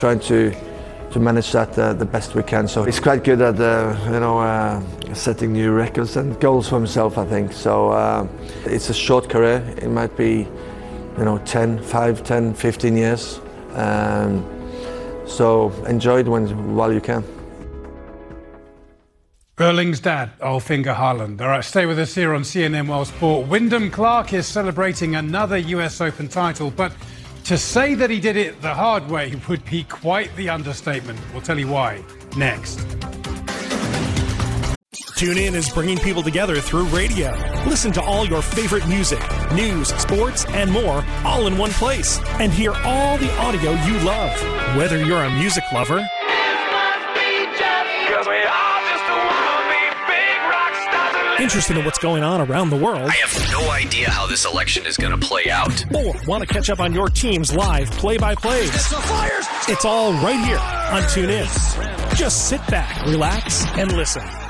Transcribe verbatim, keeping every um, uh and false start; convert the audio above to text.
Trying to to manage that uh, the best we can. So he's quite good at uh, you know uh, setting new records and goals for himself, I think. So uh, it's a short career. It might be you know ten, five, ten, fifteen years. Um, so enjoy it when while you can. Erling's dad, Olfinger Haaland. All right, stay with us here on C N N World Sport. Wyndham Clark is celebrating another U S Open title, but to say that he did it the hard way would be quite the understatement. We'll tell you why next. TuneIn is bringing people together through radio. Listen to all your favorite music, news, sports, and more all in one place. And hear all the audio you love. Whether you're a music lover, interested in what's going on around the world, I have no idea how this election is going to play out, or want to catch up on your team's live play-by-plays. It's all right here on TuneIn. Just sit back, relax, and listen.